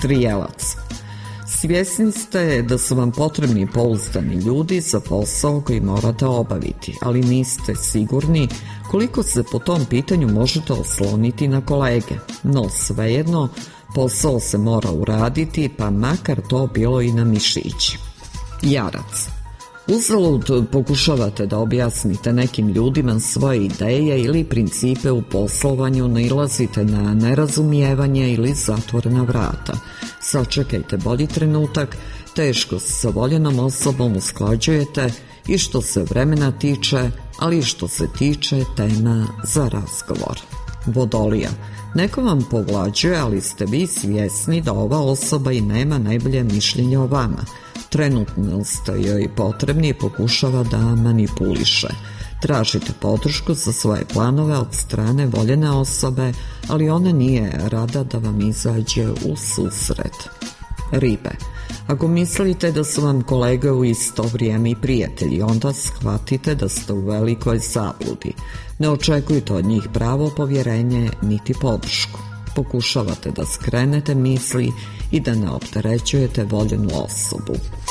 Strijelac. Svjesni ste da su vam potrebni pouzdani ljudi za posao koji morate obaviti, ali niste sigurni koliko se po tom pitanju možete osloniti na kolege. No svejedno, posao se mora uraditi, pa makar to bilo i na mišiće. Jarac. Uzalud pokušavate da objasnite nekim ljudima svoje ideje ili principe u poslovanju, nailazite na nerazumijevanje ili zatvorena vrata. Sačekajte bolji trenutak, teško se sa voljenom osobom usklađujete i što se vremena tiče, ali i što se tiče tema za razgovor. Vodolija. Neko vam povlađuje, ali ste vi svjesni da ova osoba i nema najbolje mišljenje o vama. Trenutno ste joj potrebni i pokušava da manipuliše. Tražite podršku za svoje planove od strane voljene osobe, ali ona nije rada da vam izađe u susret. Ribe. Ako mislite da su vam kolege u isto vrijeme i prijatelji, onda shvatite da ste u velikoj zabludi. Ne očekujte od njih pravo povjerenje niti podršku. Pokušavate da skrenete misli i da ne opterećujete voljenu osobu.